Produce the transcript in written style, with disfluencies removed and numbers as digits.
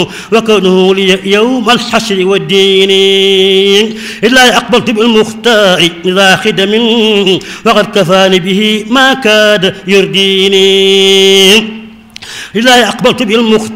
وكونه لي يوم الحشر والدين إلا أقبلت بالمختار ذا خدم وقد كفاني به ما كاد يرديني إلا أقبلت بالمختار